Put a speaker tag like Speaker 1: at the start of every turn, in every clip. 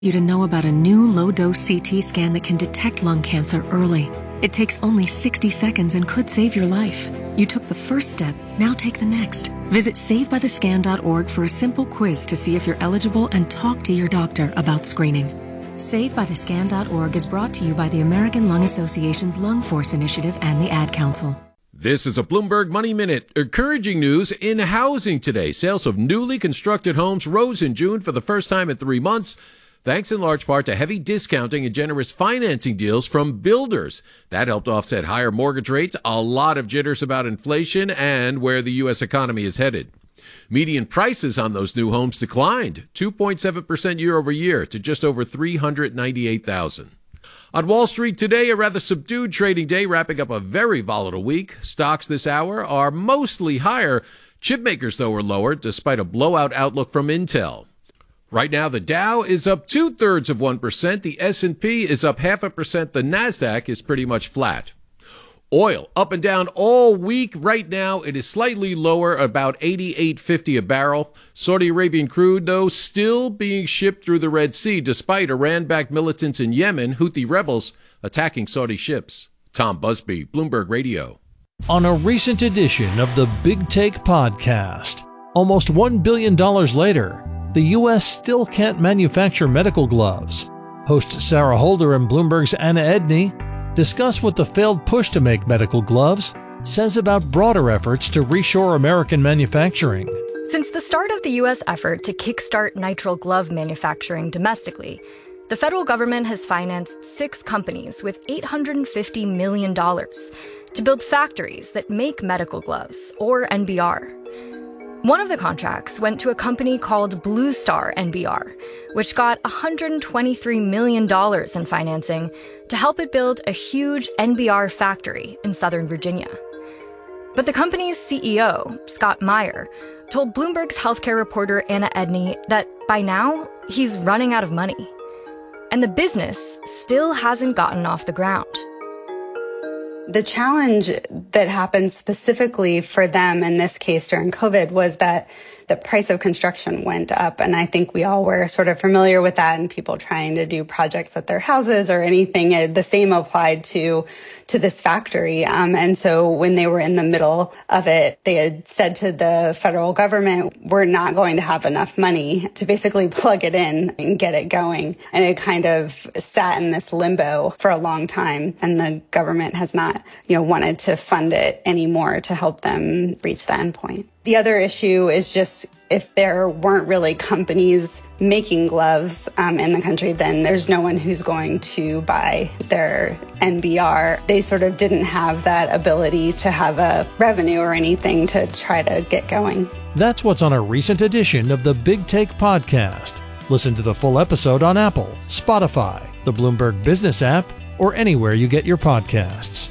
Speaker 1: You to know about a new low-dose CT scan that can detect lung cancer early. It takes only 60 seconds and could save your life. You took the first step, now take the next. Visit SaveByTheScan.org for a simple quiz to see if you're eligible and talk to your doctor about screening. SaveByTheScan.org is brought to you by the American Lung Association's Lung Force Initiative and the Ad Council.
Speaker 2: This is a Bloomberg Money Minute. Encouraging news in housing today. Sales of newly constructed homes rose in June for the first time in 3 months, thanks in large part to heavy discounting and generous financing deals from builders. That helped offset higher mortgage rates, a lot of jitters about inflation, and where the U.S. economy is headed. Median prices on those new homes declined 2.7% year over year to just over $398,000. On Wall Street today, a rather subdued trading day, wrapping up a very volatile week. Stocks this hour are mostly higher. Chip makers, though, are lower, despite a blowout outlook from Intel. Right now, the Dow is up 0.2%. The S&P is up 0.5%. The Nasdaq is pretty much flat. Oil up and down all week. Right now, it is slightly lower, about $88.50 a barrel. Saudi Arabian crude, though, still being shipped through the Red Sea, despite Iran-backed militants in Yemen, Houthi rebels, attacking Saudi ships. Tom Busby, Bloomberg Radio.
Speaker 3: On a recent edition of the Big Take podcast, almost $1 billion later, the U.S. still can't manufacture medical gloves. Host Sarah Holder and Bloomberg's Anna Edney discuss what the failed push to make medical gloves says about broader efforts to reshore American manufacturing.
Speaker 4: Since the start of the U.S. effort to kickstart nitrile glove manufacturing domestically, the federal government has financed 6 companies with $850 million to build factories that make medical gloves, or NBR. One of the contracts went to a company called Blue Star NBR, which got $123 million in financing to help it build a huge NBR factory in Southern Virginia. But the company's CEO, Scott Meyer, told Bloomberg's healthcare reporter Anna Edney that by now, he's running out of money. And the business still hasn't gotten off the ground.
Speaker 5: The challenge that happened specifically for them in this case during COVID was that the price of construction went up. And I think we all were sort of familiar with that, and people trying to do projects at their houses or anything. The same applied to this factory. And so when they were in the middle of it, they had said to the federal government, we're not going to have enough money to basically plug it in and get it going. And it kind of sat in this limbo for a long time. And the government has not, wanted to fund it anymore to help them reach the end point. The other issue is just if there weren't really companies making gloves in the country, then there's no one who's going to buy their NBR. They sort of didn't have that ability to have a revenue or anything to try to get going.
Speaker 3: That's what's on a recent edition of the Big Take podcast. Listen to the full episode on Apple, Spotify, the Bloomberg Business app, or anywhere you get your podcasts.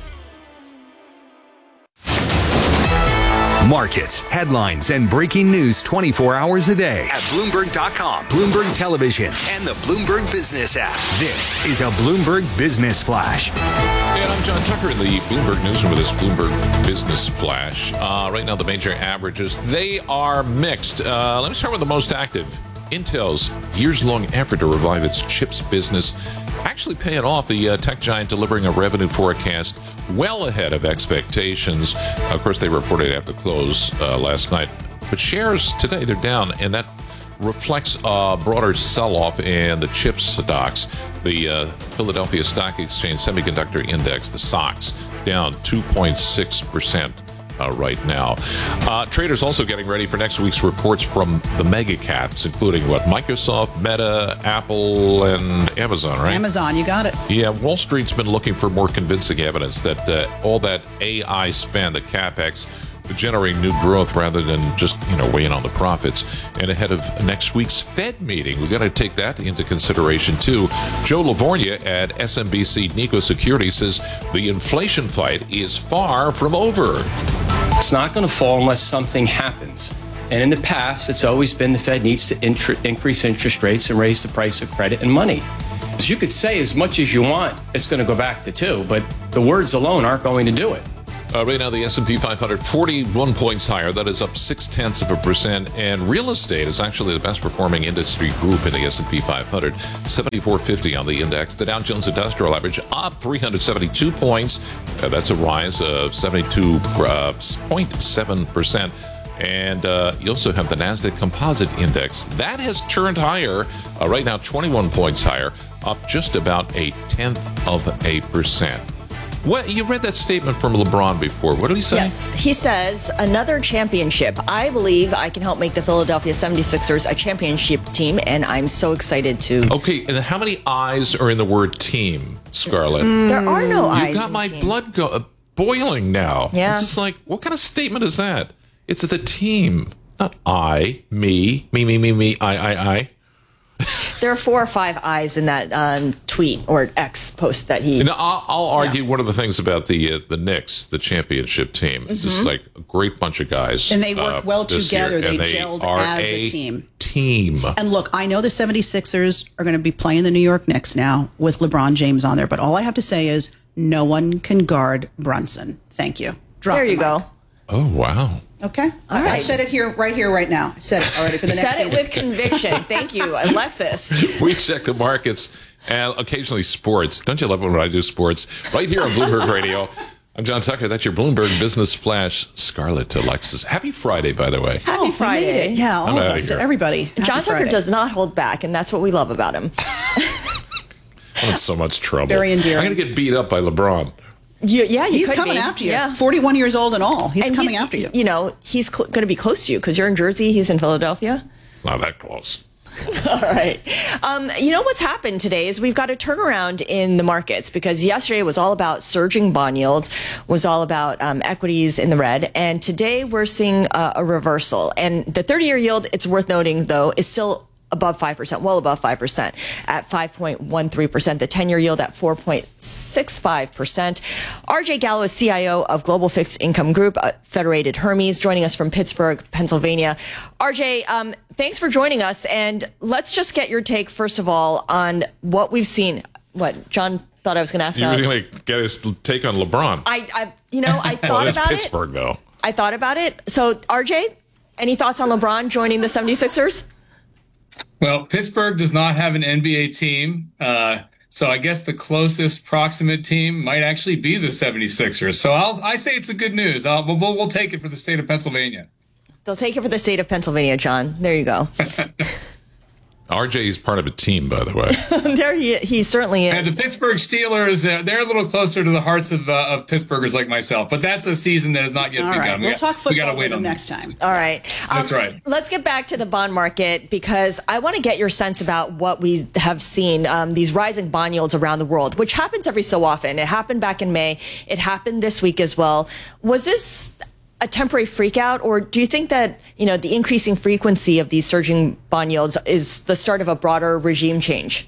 Speaker 6: Markets, headlines, and breaking news 24 hours a day at Bloomberg.com, Bloomberg Television, and the Bloomberg Business app. This is a Bloomberg Business Flash.
Speaker 7: And I'm John Tucker in the Bloomberg Newsroom with this Bloomberg Business Flash. Right now, the major averages, they are mixed. Let me start with the most active. Intel's years-long effort to revive its chips business actually paying off. The tech giant delivering a revenue forecast well ahead of expectations. Of course, they reported after close last night. But shares today, they're down, and that reflects a broader sell-off in the chips stocks. The Philadelphia Stock Exchange Semiconductor Index, the SOX, down 2.6%. Right now. Traders also getting ready for next week's reports from the mega caps, including Microsoft, Meta, Apple, and Amazon, right?
Speaker 8: Amazon, you got it.
Speaker 7: Yeah, Wall Street's been looking for more convincing evidence that all that AI spend, the CapEx, generating new growth rather than just, weighing on the profits. And ahead of next week's Fed meeting, we got to take that into consideration too. Joe Lavorgna at SMBC Nikko Securities says the inflation fight is far from over.
Speaker 9: It's not going to fall unless something happens. And in the past, it's always been the Fed needs to increase interest rates and raise the price of credit and money. As you could say as much as you want, it's going to go back to 2, but the words alone aren't going to do it.
Speaker 7: Right now, the S&P 500, 41 points higher. That is up 0.6%. And real estate is actually the best performing industry group in the S&P 500, 7450 on the index. The Dow Jones Industrial Average up 372 points. That's a rise of 72.7%. And you also have the NASDAQ Composite Index. That has turned higher, right now 21 points higher, up just about 0.1%. What, you read that statement from LeBron before. What did he say?
Speaker 8: Yes, he says, another championship. I believe I can help make the Philadelphia 76ers a championship team, and I'm so excited to.
Speaker 7: Okay, and how many I's are in the word team, Scarlett?
Speaker 8: There are no I's.
Speaker 7: You got my blood boiling now.
Speaker 8: Yeah.
Speaker 7: It's just like, what kind of statement is that? It's the team, not I, me, I.
Speaker 8: There are 4 or 5 I's in that tweet or X post that he.
Speaker 7: And I'll argue one of the things about the Knicks, the championship team. It's just like a great bunch of guys.
Speaker 10: And they worked well together. They gelled as a team. And look, I know the 76ers are going to be playing the New York Knicks now with LeBron James on there. But all I have to say is no one can guard Brunson. Thank you.
Speaker 8: There you go.
Speaker 7: Oh, wow.
Speaker 10: Okay.
Speaker 8: All right.
Speaker 10: I said it here, right now. I said it already for the next
Speaker 8: season.
Speaker 10: season.
Speaker 8: Said it with conviction. Thank you, Alexis.
Speaker 7: We check the markets and occasionally sports. Don't you love it when I do sports? Right here on Bloomberg Radio. I'm John Tucker. That's your Bloomberg Business Flash. Scarlett, Alexis. Happy Friday, by the way.
Speaker 8: Happy Friday.
Speaker 10: Yeah, all of us, to everybody. Happy
Speaker 8: John Tucker
Speaker 10: Friday.
Speaker 8: does not hold back, and that's what we love about him.
Speaker 7: I'm in so much trouble.
Speaker 10: Very endearing.
Speaker 7: I'm going to get beat up by LeBron.
Speaker 10: He's coming after you. Yeah. 41 years old and all. He's coming after you.
Speaker 8: You know, he's going to be close to you because you're in Jersey. He's in Philadelphia.
Speaker 7: Not that close.
Speaker 8: All right. You know what's happened today is we've got a turnaround in the markets because yesterday was all about surging bond yields, was all about equities in the red. And today we're seeing a reversal. And the 30-year yield, it's worth noting, though, is still above 5%, well above 5% at 5.13%. The 10-year yield at 4.65%. RJ Gallo is CIO of Global Fixed Income Group, Federated Hermes, joining us from Pittsburgh, Pennsylvania. RJ, thanks for joining us. And let's just get your take, first of all, on what we've seen. What, John thought I was going to ask about?
Speaker 7: You were going to get his take on LeBron.
Speaker 8: I thought
Speaker 7: well,
Speaker 8: about
Speaker 7: Pittsburgh, though.
Speaker 8: I thought about it. So, RJ, any thoughts on LeBron joining the 76ers?
Speaker 11: Well, Pittsburgh does not have an NBA team, so I guess the closest proximate team might actually be the 76ers. So I say it's a good news. We'll take it for the state of Pennsylvania.
Speaker 8: They'll take it for the state of Pennsylvania, John. There you go.
Speaker 7: RJ is part of a team, by the way.
Speaker 8: There he certainly is.
Speaker 11: And the Pittsburgh Steelers, they're a little closer to the hearts of Pittsburghers like myself. But that's a season that has not yet begun.
Speaker 10: All right, we'll talk football with them next time.
Speaker 8: All right.
Speaker 11: That's right.
Speaker 8: Let's get back to the bond market because I want to get your sense about what we have seen, these rising bond yields around the world, which happens every so often. It happened back in May. It happened this week as well. Was this a temporary freakout, or do you think that, the increasing frequency of these surging bond yields is the start of a broader regime change?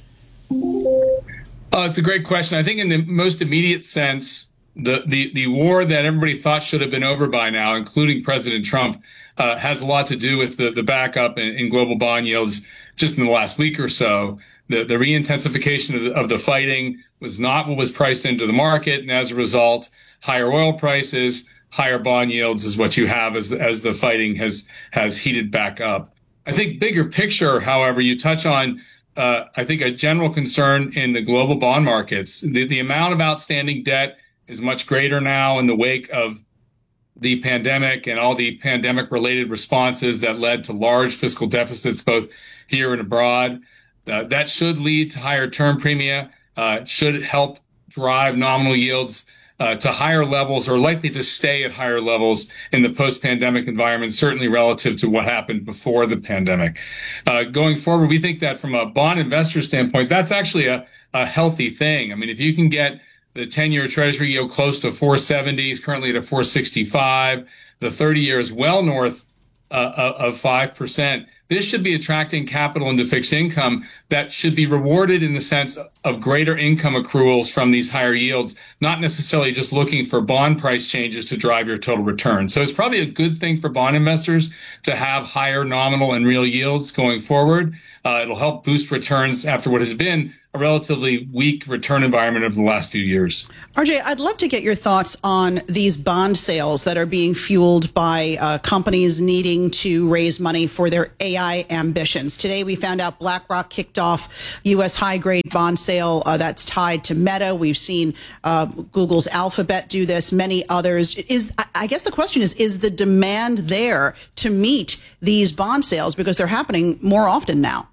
Speaker 11: It's a great question. I think in the most immediate sense, the war that everybody thought should have been over by now, including President Trump, has a lot to do with the backup in global bond yields just in the last week or so. The re-intensification of the fighting was not what was priced into the market, and as a result, higher oil prices, higher bond yields is what you have as the fighting has heated back up. I think bigger picture, however, you touch on, I think, a general concern in the global bond markets. The amount of outstanding debt is much greater now in the wake of the pandemic and all the pandemic related responses that led to large fiscal deficits, both here and abroad. That should lead to higher term premia, should help drive nominal yields to higher levels, or likely to stay at higher levels in the post-pandemic environment, certainly relative to what happened before the pandemic. Going forward, we think that from a bond investor standpoint, that's actually a healthy thing. I mean, if you can get the 10-year Treasury yield close to 470, is currently at a 465, the 30-year is well north of 5%. This should be attracting capital into fixed income that should be rewarded in the sense of greater income accruals from these higher yields, not necessarily just looking for bond price changes to drive your total return. So it's probably a good thing for bond investors to have higher nominal and real yields going forward. It'll help boost returns after what has been a relatively weak return environment over the last few years.
Speaker 10: RJ, I'd love to get your thoughts on these bond sales that are being fueled by companies needing to raise money for their AI ambitions. Today, we found out BlackRock kicked off U.S. high-grade bond sale that's tied to Meta. We've seen Google's Alphabet do this, many others. I guess the question is the demand there to meet these bond sales, because they're happening more often now?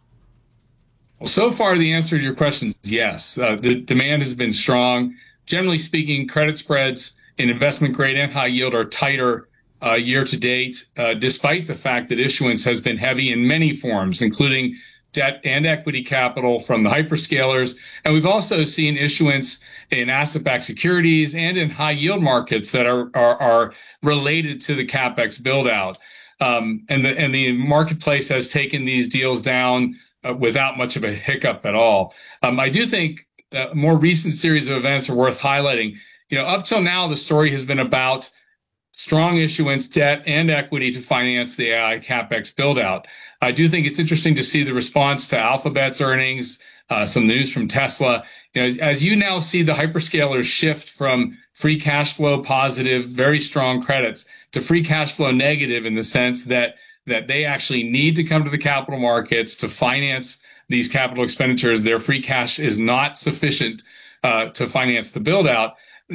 Speaker 11: Well, so far, the answer to your question is yes. The demand has been strong. Generally speaking, credit spreads in investment grade and high yield are tighter year to date, despite the fact that issuance has been heavy in many forms, including debt and equity capital from the hyperscalers. And we've also seen issuance in asset-backed securities and in high yield markets that are related to the CapEx build out. And the marketplace has taken these deals down without much of a hiccup at all. I do think a more recent series of events are worth highlighting. Up till now, the story has been about strong issuance, debt, and equity to finance the AI CapEx build-out. I do think it's interesting to see the response to Alphabet's earnings, some news from Tesla. As you now see the hyperscalers shift from free cash flow positive, very strong credits, to free cash flow negative, in the sense that they actually need to come to the capital markets to finance these capital expenditures. Their free cash is not sufficient to finance the build out.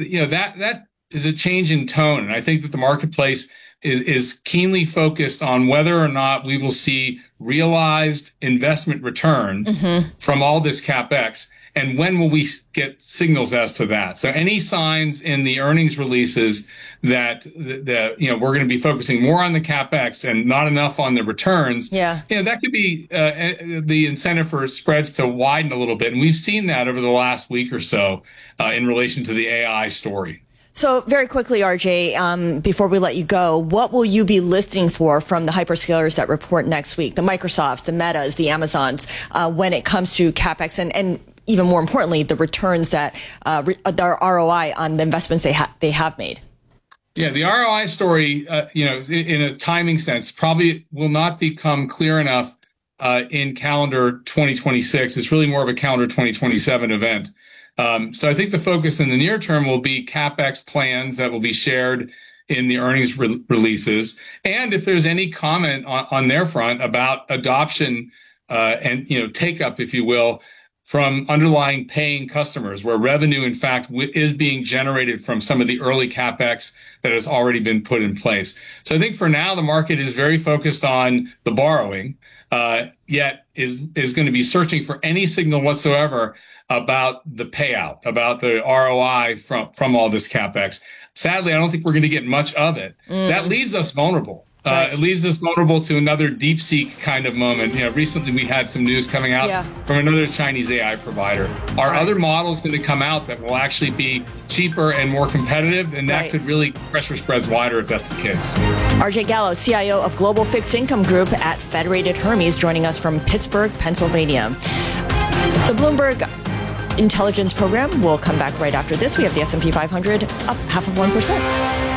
Speaker 11: That is a change in tone. And I think that the marketplace is keenly focused on whether or not we will see realized investment return from all this CapEx. And when will we get signals as to that? So any signs in the earnings releases that we're going to be focusing more on the CapEx and not enough on the returns, that could be the incentive for spreads to widen a little bit. And we've seen that over the last week or so in relation to the AI story.
Speaker 8: So very quickly, RJ, before we let you go, what will you be listening for from the hyperscalers that report next week, the Microsofts, the Metas, the Amazons, when it comes to CapEx and even more importantly, the returns that their ROI on the investments they have made?
Speaker 11: Yeah, the ROI story, in a timing sense, probably will not become clear enough in calendar 2026. It's really more of a calendar 2027 event. So I think the focus in the near term will be CapEx plans that will be shared in the earnings releases. And if there's any comment on their front about adoption and take up, if you will, from underlying paying customers, where revenue, in fact, is being generated from some of the early CapEx that has already been put in place. So I think for now, the market is very focused on the borrowing, yet is going to be searching for any signal whatsoever about the payout, about the ROI from all this CapEx. Sadly, I don't think we're going to get much of it. That leaves us vulnerable. Right. It leaves us vulnerable to another DeepSeek kind of moment. Recently we had some news coming out from another Chinese AI provider. Are other models going to come out that will actually be cheaper and more competitive? And that could really pressure spreads wider if that's the case.
Speaker 8: RJ Gallo, CIO of Global Fixed Income Group at Federated Hermes, joining us from Pittsburgh, Pennsylvania. The Bloomberg Intelligence Program will come back right after this. We have the S&P 500 up 0.5%.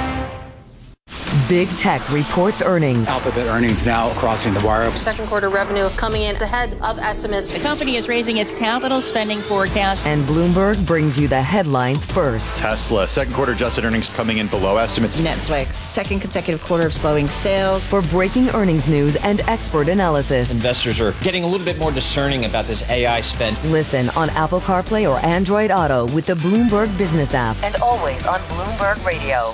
Speaker 12: Big Tech reports earnings.
Speaker 13: Alphabet earnings now crossing the wire.
Speaker 14: Second quarter revenue coming in ahead of estimates.
Speaker 15: The company is raising its capital spending forecast.
Speaker 12: And Bloomberg brings you the headlines first.
Speaker 16: Tesla, second quarter adjusted earnings coming in below estimates.
Speaker 17: Netflix, second consecutive quarter of slowing sales.
Speaker 12: For breaking earnings news and expert analysis.
Speaker 18: Investors are getting a little bit more discerning about this AI spend.
Speaker 12: Listen on Apple CarPlay or Android Auto with the Bloomberg Business app. And always on Bloomberg Radio.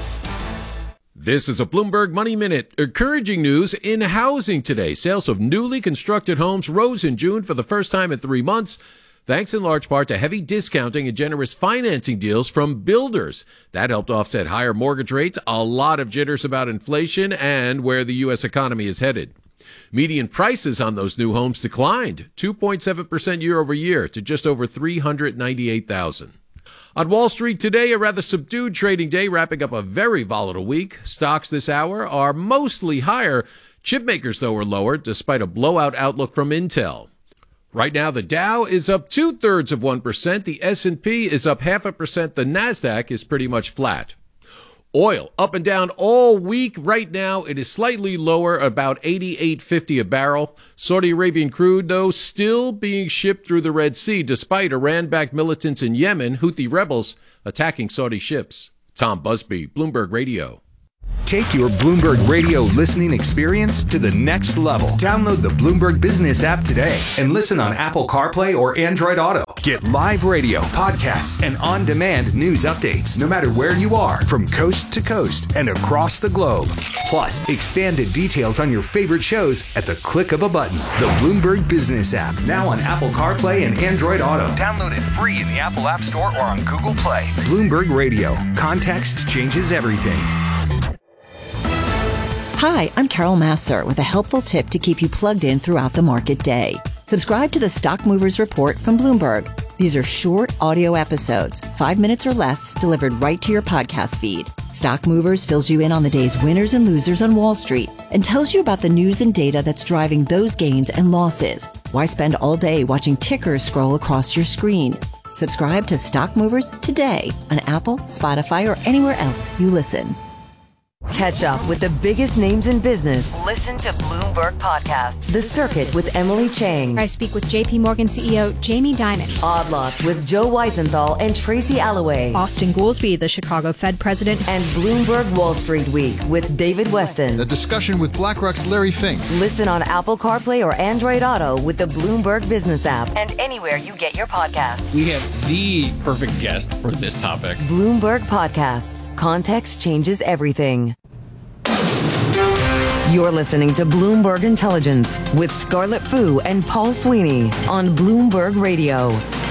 Speaker 2: This is a Bloomberg Money Minute. Encouraging news in housing today. Sales of newly constructed homes rose in June for the first time in 3 months, thanks in large part to heavy discounting and generous financing deals from builders. That helped offset higher mortgage rates, a lot of jitters about inflation, and where the U.S. economy is headed. Median prices on those new homes declined 2.7% year over year to just over $398,000. On Wall Street today, a rather subdued trading day, wrapping up a very volatile week. Stocks this hour are mostly higher. Chipmakers, though, are lower, despite a blowout outlook from Intel. Right now, the Dow is up 2/3%. The S&P is up 0.5%. The Nasdaq is pretty much flat. Oil up and down all week. Right now, it is slightly lower, about $88.50 a barrel. Saudi Arabian crude, though, still being shipped through the Red Sea, despite Iran-backed militants in Yemen, Houthi rebels, attacking Saudi ships. Tom Busby, Bloomberg Radio.
Speaker 6: Take your Bloomberg Radio listening experience to the next level. Download the Bloomberg Business app today and listen on Apple CarPlay or Android Auto. Get live radio, podcasts, and on-demand news updates no matter where you are, from coast to coast and across the globe. Plus, expanded details on your favorite shows at the click of a button. The Bloomberg Business app, now on Apple CarPlay and Android Auto. Download it free in the Apple App Store or on Google Play. Bloomberg Radio. Context changes everything.
Speaker 19: Hi, I'm Carol Masser with a helpful tip to keep you plugged in throughout the market day. Subscribe to the Stock Movers Report from Bloomberg. These are short audio episodes, 5 minutes or less, delivered right to your podcast feed. Stock Movers fills you in on the day's winners and losers on Wall Street and tells you about the news and data that's driving those gains and losses. Why spend all day watching tickers scroll across your screen? Subscribe to Stock Movers today on Apple, Spotify, or anywhere else you listen.
Speaker 12: Catch up with the biggest names in business. Listen to Bloomberg Podcasts. The Circuit with Emily Chang.
Speaker 20: I speak with JP Morgan CEO Jamie Dimon.
Speaker 12: Odd Lots with Joe Weisenthal and Tracy Alloway.
Speaker 20: Austin Goolsbee, the Chicago Fed president.
Speaker 12: And Bloomberg Wall Street Week with David Weston.
Speaker 21: A discussion with BlackRock's Larry Fink.
Speaker 12: Listen on Apple CarPlay or Android Auto with the Bloomberg Business app and anywhere you get your podcasts.
Speaker 22: We have the perfect guest for this topic.
Speaker 12: Bloomberg Podcasts. Context changes everything. You're listening to Bloomberg Intelligence with Scarlett Fu and Paul Sweeney on Bloomberg Radio.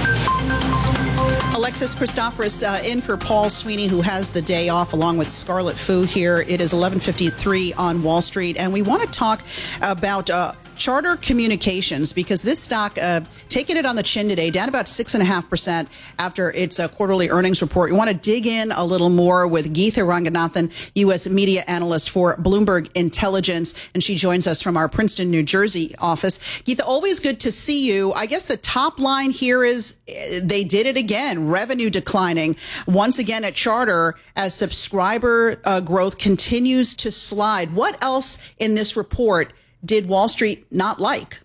Speaker 10: Alexis Christoforous in for Paul Sweeney, who has the day off, along with Scarlett Fu here. It is 11:53 on Wall Street, and we want to talk about Charter Communications, because this stock taking it on the chin today, down about 6.5% after its quarterly earnings report. We want to dig in a little more with Geetha Ranganathan, U.S. media analyst for Bloomberg Intelligence, and she joins us from our Princeton, New Jersey office. Geetha, always good to see you. I guess the top line here is they did it again, revenue declining once again at Charter as subscriber growth continues to slide. What else in this report did Wall Street not like?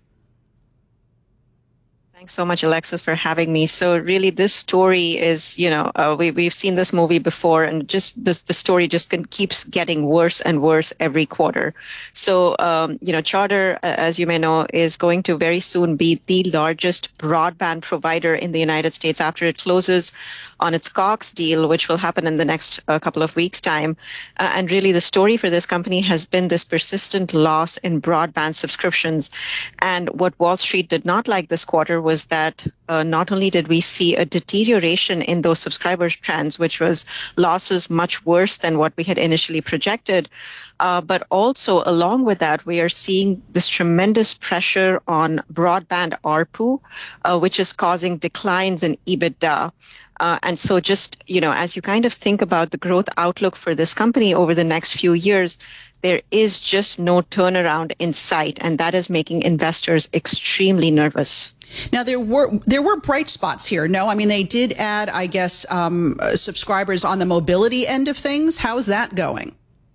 Speaker 23: Thanks so much, Alexis, for having me. So really, this story is, we've seen this movie before, and just the story just keeps getting worse and worse every quarter. So, Charter, as you may know, is going to very soon be the largest broadband provider in the United States after it closes on its Cox deal, which will happen in the next couple of weeks' time. And really, the story for this company has been this persistent loss in broadband subscriptions. And what Wall Street did not like this quarter was that not only did we see a deterioration in those subscriber trends, which was losses much worse than what we had initially projected, but also along with that, we are seeing this tremendous pressure on broadband ARPU, which is causing declines in EBITDA. And so just, as you kind of think about the growth outlook for this company over the next few years, there is just no turnaround in sight, and that is making investors extremely nervous.
Speaker 10: Now, there were bright spots here. No, I mean, they did add, I guess, subscribers on the mobility end of things. How's that going?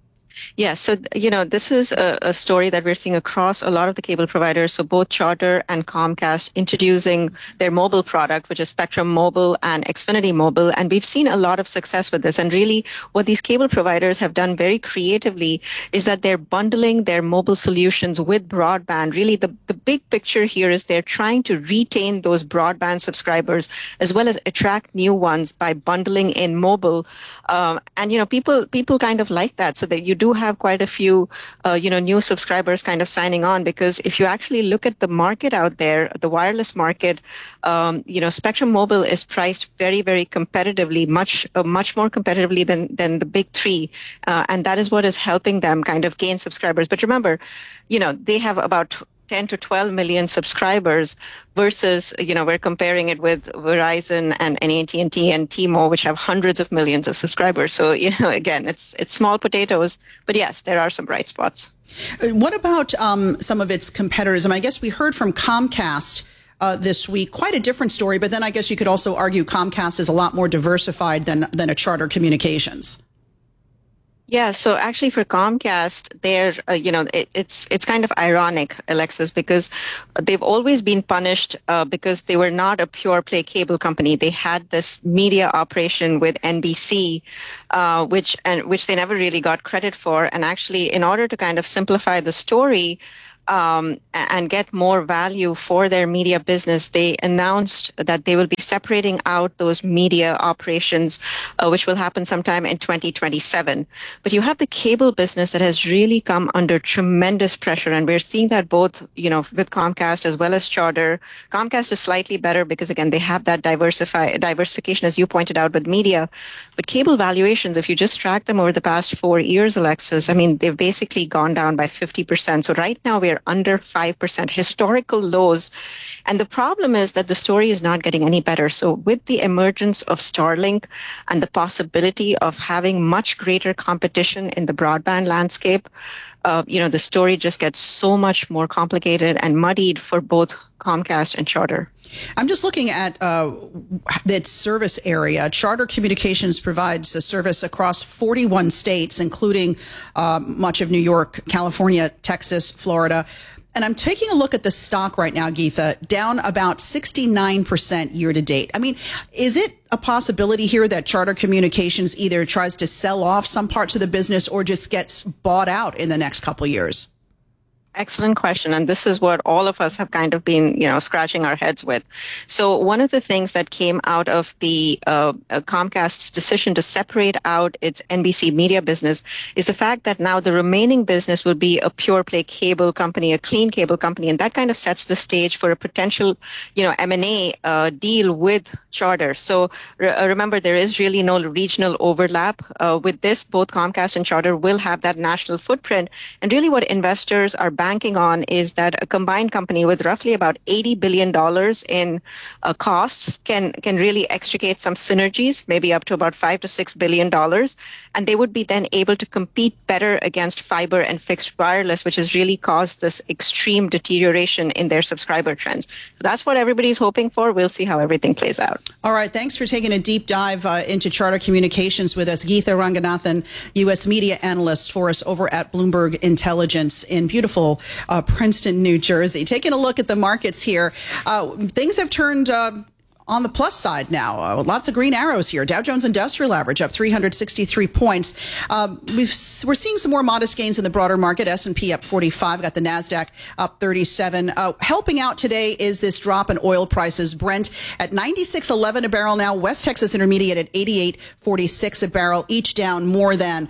Speaker 23: Yeah, so, this is a story that we're seeing across a lot of the cable providers. So both Charter and Comcast introducing their mobile product, which is Spectrum Mobile and Xfinity Mobile. And we've seen a lot of success with this. And really what these cable providers have done very creatively is that they're bundling their mobile solutions with broadband. Really, the big picture here is they're trying to retain those broadband subscribers as well as attract new ones by bundling in mobile. And, people kind of like that, so that you do have quite a few, new subscribers kind of signing on, because if you actually look at the market out there, the wireless market, Spectrum Mobile is priced very, very competitively, much more competitively than the big three. And that is what is helping them kind of gain subscribers. But remember, they have about 10 to 12 million subscribers versus, we're comparing it with Verizon and AT&T and T-Mobile, which have hundreds of millions of subscribers. So, again, it's small potatoes. But yes, there are some bright spots.
Speaker 10: What about some of its competitors? I mean, I guess we heard from Comcast this week, quite a different story. But then I guess you could also argue Comcast is a lot more diversified than a Charter Communications.
Speaker 23: Yeah, so actually for Comcast, it's kind of ironic, Alexis, because they've always been punished because they were not a pure play cable company. They had this media operation with NBC, which they never really got credit for. And actually, in order to kind of simplify the story, and get more value for their media business, they announced that they will be separating out those media operations, which will happen sometime in 2027. But you have the cable business that has really come under tremendous pressure, and we're seeing that both, with Comcast as well as Charter. Comcast is slightly better because, again, they have that diversification, as you pointed out, with media. But cable valuations, if you just track them over the past 4 years, Alexis, I mean, they've basically gone down by 50%. So right now we're under 5%, historical lows. And the problem is that the story is not getting any better. So with the emergence of Starlink and the possibility of having much greater competition in the broadband landscape, the story just gets so much more complicated and muddied for both Comcast and Charter.
Speaker 10: I'm just looking at its service area. Charter Communications provides a service across 41 states, including much of New York, California, Texas, Florida. And I'm taking a look at the stock right now, Geetha, down about 69% year to date. I mean, is it a possibility here that Charter Communications either tries to sell off some parts of the business or just gets bought out in the next couple of years?
Speaker 23: Excellent question. And this is what all of us have kind of been, scratching our heads with. So one of the things that came out of the Comcast's decision to separate out its NBC media business is the fact that now the remaining business will be a pure play cable company, a clean cable company. And that kind of sets the stage for a potential, M&A deal with Charter. So remember, there is really no regional overlap. With this, both Comcast and Charter will have that national footprint. And really what investors are banking on is that a combined company with roughly about $80 billion in costs can really extricate some synergies, maybe up to about $5 to $6 billion. And they would be then able to compete better against fiber and fixed wireless, which has really caused this extreme deterioration in their subscriber trends. So that's what everybody's hoping for. We'll see how everything plays out.
Speaker 10: All right. Thanks for taking a deep dive into Charter Communications with us. Geetha Ranganathan, U.S. media analyst for us over at Bloomberg Intelligence in beautiful Princeton, New Jersey. Taking a look at the markets here, things have turned on the plus side now. Lots of green arrows here. Dow Jones Industrial Average up 363 points. We're seeing some more modest gains in the broader market. S&P up 45. Got the NASDAQ up 37. Helping out today is this drop in oil prices. Brent at $96.11 a barrel now. West Texas Intermediate at $88.46 a barrel, each down more than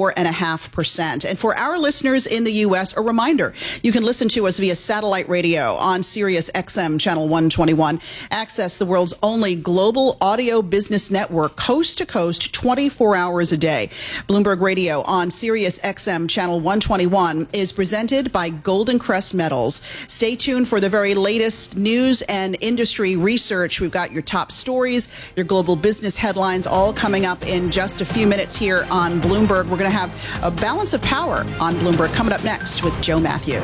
Speaker 10: 4.5%. And for our listeners in the U.S., a reminder, you can listen to us via satellite radio on Sirius XM channel 121. Access the world's only global audio business network, coast to coast, 24 hours a day. Bloomberg Radio on Sirius XM channel 121 is presented by Golden Crest Metals. Stay tuned for the very latest news and industry research. We've got your top stories, your global business headlines, all coming up in just a few minutes here on Bloomberg. We're going to have a balance of power on Bloomberg coming up next with Joe Matthew.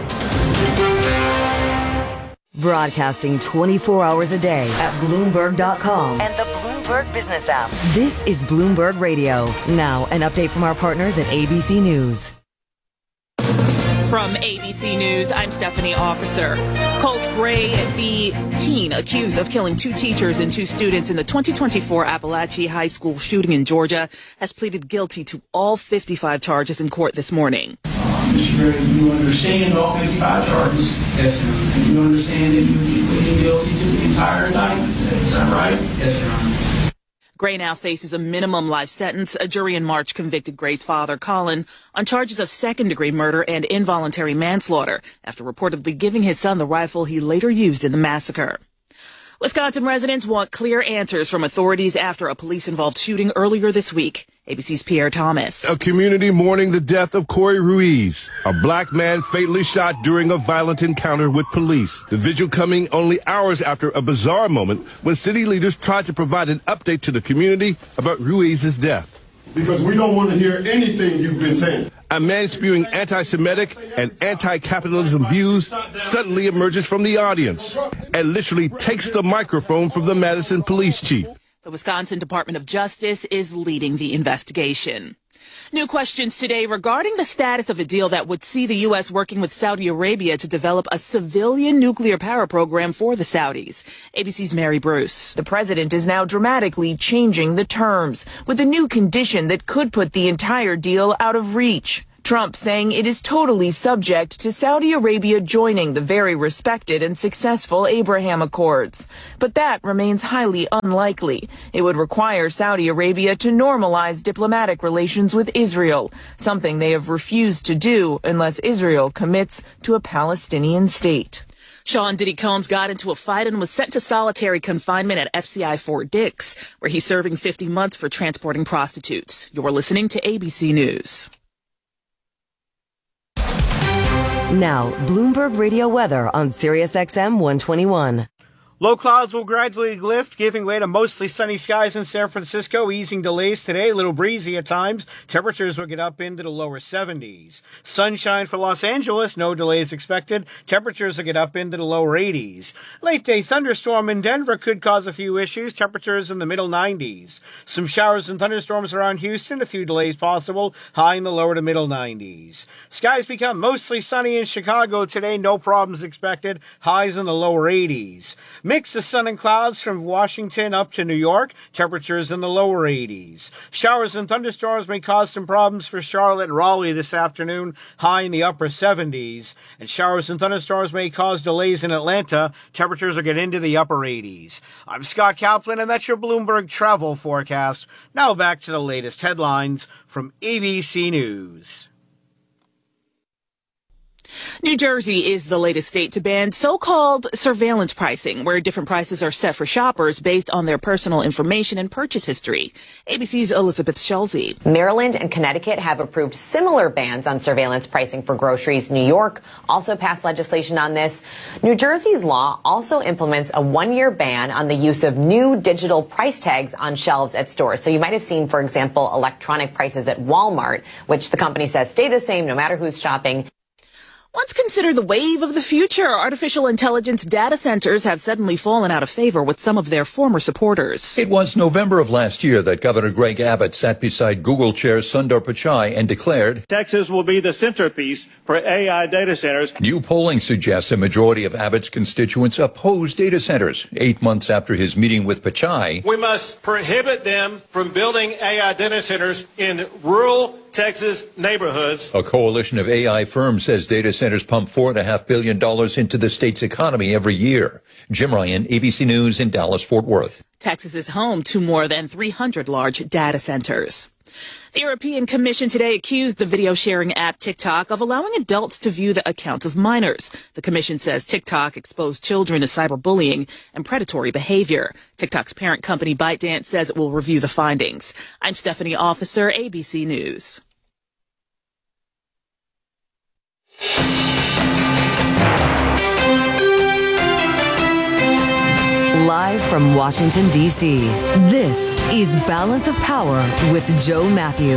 Speaker 12: Broadcasting 24 hours a day at Bloomberg.com and the Bloomberg Business app. This is Bloomberg Radio. Now, an update from our partners at ABC News.
Speaker 1: From ABC News, I'm Stephanie Officer. Colt Gray, the teen accused of killing 2 teachers and 2 students in the 2024 Appalachia High School shooting in Georgia, has pleaded guilty to all 55 charges in court this morning.
Speaker 4: Mr. Gray, you understand all 55 charges? Yes, Your Honor. And you understand that you will be pleading guilty to the entire indictment today. Is that right? Yes, Your Honor.
Speaker 1: Gray now faces a minimum life sentence. A jury in March convicted Gray's father, Colin, on charges of second-degree murder and involuntary manslaughter after reportedly giving his son the rifle he later used in the massacre. Wisconsin residents want clear answers from authorities after a police-involved shooting earlier this week. ABC's Pierre Thomas.
Speaker 5: A community mourning the death of Corey Ruiz, a black man fatally shot during a violent encounter with police. The vigil coming only hours after a bizarre moment when city leaders tried to provide an update to the community about Ruiz's death.
Speaker 24: Because we don't want to hear anything you've been saying.
Speaker 5: A man spewing anti-Semitic and anti-capitalism views suddenly emerges from the audience and literally takes the microphone from the Madison police chief.
Speaker 1: The Wisconsin Department of Justice is leading the investigation. New questions today regarding the status of a deal that would see the U.S. working with Saudi Arabia to develop a civilian nuclear power program for the Saudis. ABC's Mary Bruce.
Speaker 3: The president is now dramatically changing the terms with a new condition that could put the entire deal out of reach. Trump saying it is totally subject to Saudi Arabia joining the very respected and successful Abraham Accords. But that remains highly unlikely. It would require Saudi Arabia to normalize diplomatic relations with Israel, something they have refused to do unless Israel commits to a Palestinian state.
Speaker 1: Sean Diddy Combs got into a fight and was sent to solitary confinement at FCI Fort Dix, where he's serving 50 months for transporting prostitutes. You're listening to ABC News.
Speaker 12: Now, Bloomberg Radio weather on Sirius XM 121.
Speaker 7: Low clouds will gradually lift, giving way to mostly sunny skies in San Francisco, easing delays today, a little breezy at times. Temperatures will get up into the lower 70s. Sunshine for Los Angeles, no delays expected. Temperatures will get up into the lower 80s. Late day thunderstorm in Denver could cause a few issues. Temperatures in the middle 90s. Some showers and thunderstorms around Houston, a few delays possible. High in the lower to middle 90s. Skies become mostly sunny in Chicago today, no problems expected. Highs in the lower 80s. Mix of sun and clouds from Washington up to New York. Temperatures in the lower 80s. Showers and thunderstorms may cause some problems for Charlotte and Raleigh this afternoon. High in the upper 70s. And showers and thunderstorms may cause delays in Atlanta. Temperatures will get into the upper 80s. I'm Scott Kaplan, and that's your Bloomberg travel forecast. Now back to the latest headlines from ABC News.
Speaker 1: New Jersey is the latest state to ban so-called surveillance pricing, where different prices are set for shoppers based on their personal information and purchase history. ABC's Elizabeth Schulze.
Speaker 9: Maryland and Connecticut have approved similar bans on surveillance pricing for groceries. New York also passed legislation on this. New Jersey's law also implements a one-year ban on the use of new digital price tags on shelves at stores. So you might have seen, for example, electronic prices at Walmart, which the company says stay the same no matter who's shopping.
Speaker 1: Let's consider the wave of the future. Artificial intelligence data centers have suddenly fallen out of favor with some of their former supporters.
Speaker 11: It was November of last year that Governor Greg Abbott sat beside Google Chair Sundar Pichai and declared,
Speaker 25: Texas will be the centerpiece for AI data centers.
Speaker 11: New polling suggests a majority of Abbott's constituents oppose data centers. 8 months after his meeting with Pichai,
Speaker 25: we must prohibit them from building AI data centers in rural Texas neighborhoods.
Speaker 11: A coalition of AI firms says data centers pump $4.5 billion into the state's economy every year. Jim Ryan, ABC News in Dallas-Fort Worth.
Speaker 1: Texas is home to more than 300 large data centers. The European Commission today accused the video sharing app TikTok of allowing adults to view the accounts of minors. The Commission says TikTok exposed children to cyberbullying and predatory behavior. TikTok's parent company ByteDance says it will review the findings. I'm Stephanie Officer, ABC News.
Speaker 12: Live from Washington, D.C., this is Balance of Power with Joe Matthew.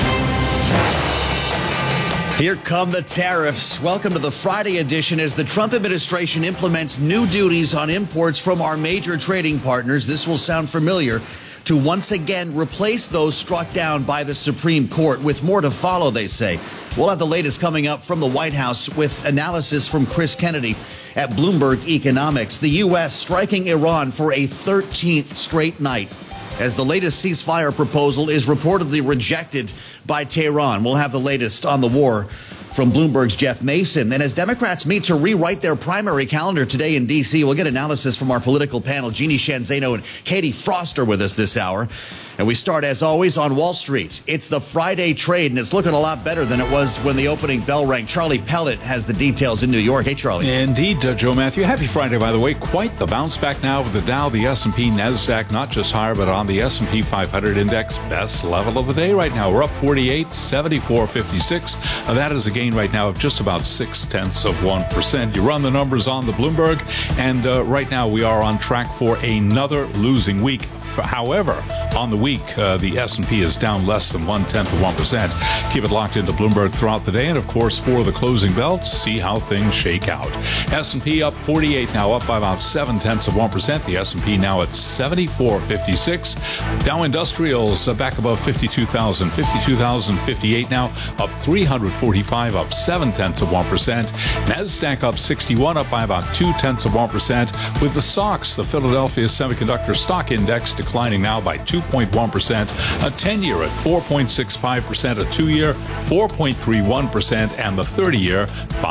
Speaker 26: Here come the tariffs. Welcome to the Friday edition as the Trump administration implements new duties on imports from our major trading partners. This will sound familiar. To once again replace those struck down by the Supreme Court, with more to follow, they say. We'll have the latest coming up from the White House with analysis from Chris Kennedy at Bloomberg Economics. The U.S. striking Iran for a 13th straight night as the latest ceasefire proposal is reportedly rejected by Tehran. We'll have the latest on the war from Bloomberg's Jeff Mason. And as Democrats meet to rewrite their primary calendar today in D.C., we'll get analysis from our political panel, Jeannie Shanzano and Katie Froster with us this hour. And we start, as always, on Wall Street. It's the Friday trade, and it's looking a lot better than it was when the opening bell rang. Charlie Pellet has the details in New York. Hey, Charlie.
Speaker 27: Indeed, Joe Matthew. Happy Friday, by the way. Quite the bounce back now with the Dow, the S&P, NASDAQ, not just higher, but on the S&P 500 index. Best level of the day right now. We're up 48, 74.56. That is a gain right now of just about 0.6%. You run the numbers on the Bloomberg, and right now we are on track for another losing week. However, On the week, the S&P is down less than 0.1%. Keep it locked into Bloomberg throughout the day, and of course, for the closing bell, to see how things shake out. S&P up 48 now, up by about 0.7%. The S&P now at 74.56. Dow Industrials back above 52,000. 52,058 now, up 345, up 0.7%. NASDAQ up 61, up by about 0.2%. With the SOX, the Philadelphia Semiconductor Stock Index, declining now by 2.1%. A 10-year at 4.65%, a 2-year 4.31%, and the 30-year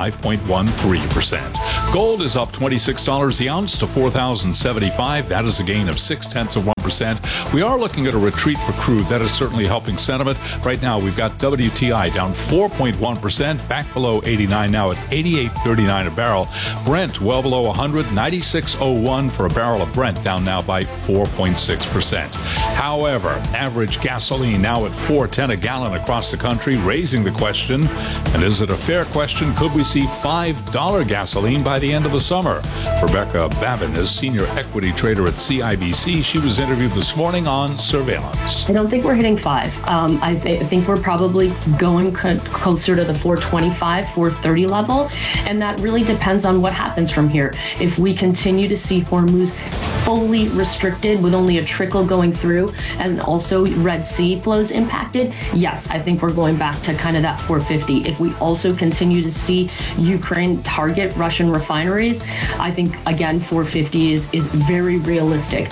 Speaker 27: 5.13%. Gold is up $26 the ounce to $4,075. That is a gain of 0.6%. We are looking at a retreat for crude. That is certainly helping sentiment. Right now, we've got WTI down 4.1%, back below 89 now at 88.39 a barrel. Brent well below 100, 96.01 for a barrel of Brent, down now by 4.6%. However, average gasoline now at $4.10 a gallon across the country, raising the question, and is it a fair question, could we see $5 gasoline by the end of the summer? Rebecca Babin is senior equity trader at CIBC. She was interviewed this morning on surveillance.
Speaker 8: I don't think we're hitting 5. I think we're probably going closer to the 425, 430 level, and that really depends on what happens from here. If we continue to see Hormuz fully restricted with only a trickle going through and also Red Sea flows impacted, yes, I think we're going back to kind of that 450. If we also continue to see Ukraine target Russian refineries, I think, again, 450 is very realistic.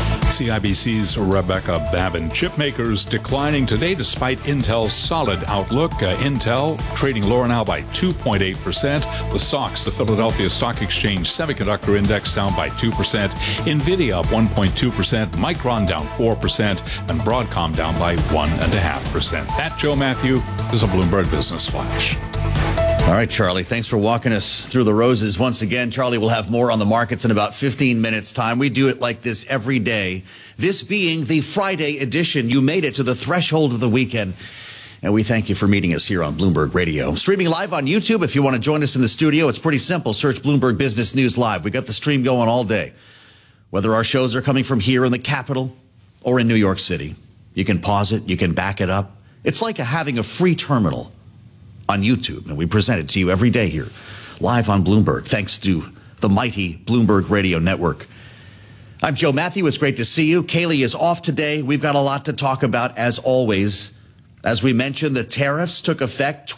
Speaker 27: CIBC's Rebecca Babin. Chip makers declining today despite Intel's solid outlook. Intel trading lower now by 2.8%. The SOX, the Philadelphia Stock Exchange Semiconductor Index, down by 2%. NVIDIA up 1.2%. Micron down 4%. And Broadcom down by 1.5%. That, Joe Matthew, is a Bloomberg Business Flash.
Speaker 26: All right, Charlie, thanks for walking us through the roses once again. Charlie will have more on the markets in about 15 minutes' time. We do it like this every day. This being the Friday edition. You made it to the threshold of the weekend. And we thank you for meeting us here on Bloomberg Radio. Streaming live on YouTube. If you want to join us in the studio, it's pretty simple. Search Bloomberg Business News Live. We got the stream going all day. Whether our shows are coming from here in the capital or in New York City, you can pause it. You can back it up. It's like having a free terminal on YouTube, and we present it to you every day here, live on Bloomberg, thanks to the mighty Bloomberg Radio Network. I'm Joe Matthew. It's great to see you. Kaylee is off today. We've got a lot to talk about, as always. As we mentioned, the tariffs took effect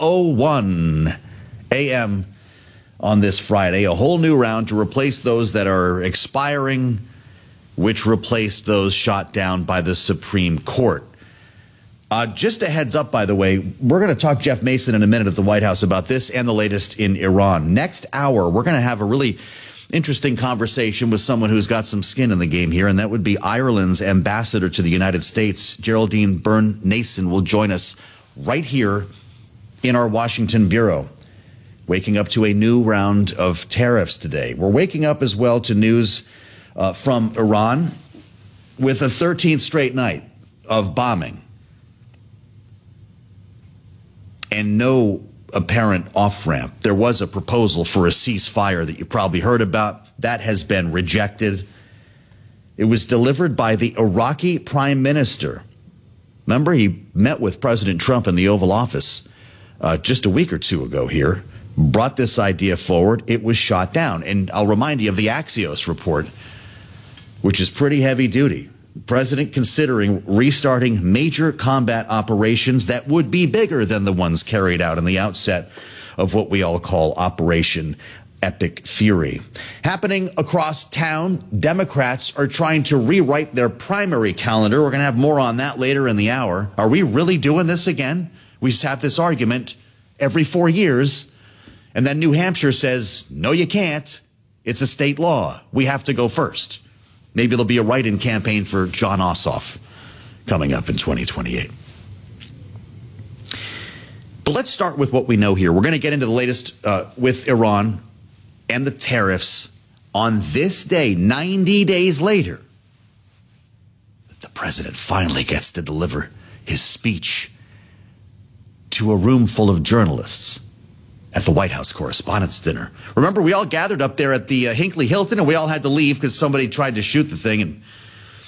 Speaker 26: 12:01 a.m. on this Friday, a whole new round to replace those that are expiring, which replaced those shot down by the Supreme Court. Just a heads up, by the way, we're going to talk Jeff Mason in a minute at the White House about this and the latest in Iran. Next hour, we're going to have a really interesting conversation with someone who's got some skin in the game here, and that would be Ireland's ambassador to the United States. Geraldine Byrne-Nason will join us right here in our Washington bureau, waking up to a new round of tariffs today. We're waking up as well to news from Iran with a 13th straight night of bombing and no apparent off-ramp. There was a proposal for a ceasefire that you probably heard about. That has been rejected. It was delivered by the Iraqi prime minister. Remember, he met with President Trump in the Oval Office just a week or two ago here, brought this idea forward. It was shot down. And I'll remind you of the Axios report, which is pretty heavy duty. President considering restarting major combat operations that would be bigger than the ones carried out in the outset of what we all call Operation Epic Fury. Happening across town, Democrats are trying to rewrite their primary calendar. We're going to have more on that later in the hour. Are we really doing this again? We just have this argument every 4 years, and then New Hampshire says, no, you can't. It's a state law. We have to go first. Maybe there'll be a write-in campaign for John Ossoff coming up in 2028. But let's start with what we know here. We're going to get into the latest with Iran and the tariffs on this day, 90 days later. The president finally gets to deliver his speech to a room full of journalists at the White House Correspondents' Dinner. Remember, we all gathered up there at the Hinckley Hilton, and we all had to leave because somebody tried to shoot the thing, and